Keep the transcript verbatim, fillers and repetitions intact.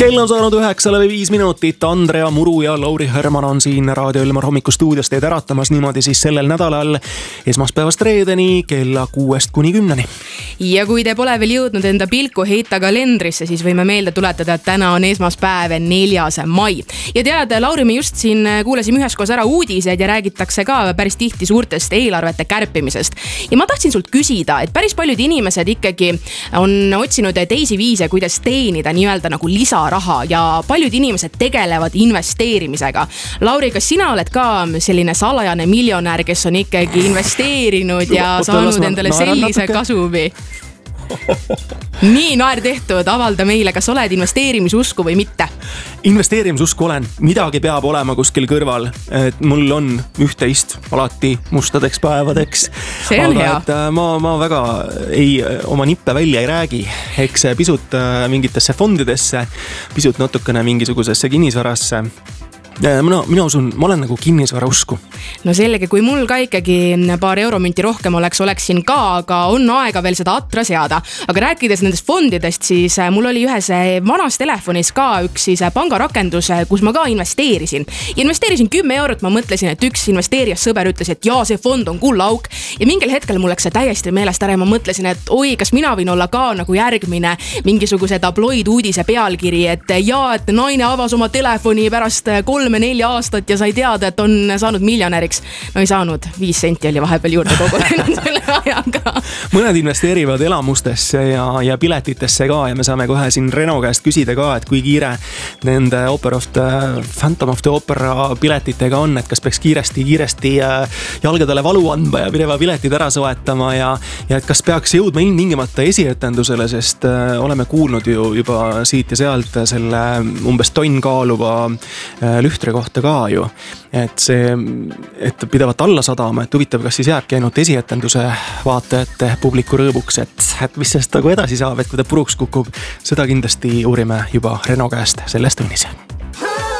Kell on saanud üheksale või viis minutit. Andrea Muru ja Lauri Herman on siin Raadio Elmar hommikustuudios teid äratamas niimoodi siis sellel nädalal esmaspäevast reedeni kella kuuest kuni kümneni. Ja kui te pole veel jõudnud enda pilku heita kalendrisse, siis võime meelde tuletada, et täna on esmaspäev, neljas mai. Ja tead, Lauri, me just siin kuulasime üheskoos ära uudised ja räägitakse ka päris tihti suurtest eelarvete kärpimisest. Ja ma tahtsin sult küsida, et päris paljud inimesed ikkagi on otsinud teisi viise, kuidas teenida nii-öelda nagu lisaraha ja paljud inimesed tegelevad investeerimisega. Lauri, kas sina oled ka selline salajane miljonär, kes on ikkagi investeerinud ja saanud endale sellise kasumi? Nii, naer tehtud, avalda meile, kas oled investeerimisusku või mitte? Investeerimisusku olen, midagi peab olema kuskil kõrval, et mul on üht-teist alati mustadeks päevadeks. See on aga hea. Et ma, ma väga ei, oma nippe välja ei räägi, eks pisut mingitesse fondidesse, pisut natukene mingisugusesse kinnisvarasse. Mina, mina usun, ma olen nagu kinnisvara usku. No selge, kui mul ka ikkagi paar euromünti rohkem oleks, oleksin ka, aga on aega veel seda atra seada. Aga rääkides nendest fondidest, siis mul oli ühes vanas telefonis ka üks siis pangarakendus, kus ma ka investeerisin. Ja investeerisin kümme eurot, ma mõtlesin, et üks investeerijas sõber ütles, et jaa, see fond on kullaauk. Ja mingil hetkel mul läks see täiesti meelest ära ja ma mõtlesin, et oi, kas mina võin olla ka nagu järgmine mingisuguse tabloid uudise pealkiri, et jaa, et naine avas oma telefoni pärast kolme nelja aastat ja sai teada, et on saanud miljonäriks. No ei saanud, viis senti oli vahepeal juurde kogunenud selle ajaga. Mõned investeerivad elamustesse ja, ja piletitesse ka ja me saame kohe siin Reno käest küsida ka, et kui kiire nende Opera of the, Phantom of the Opera piletitega on, et kas peaks kiiresti, kiiresti jalgadele valu andma ja pideva piletid ära soetama ja, ja et kas peaks jõudma ilmtingimata esietendusele, sest oleme kuulnud ju juba siit ja sealt selle umbes tonn kaaluva lühtre kohta ka ju, et see, et pidavat alla sadama, et huvitav, kas siis jääbki ainult esietenduse vaatajate publiku rõõbuks, et, et mis sest nagu edasi saab, et kui ta puruks kukub, seda kindlasti uurime juba Reno käest selles tunnis.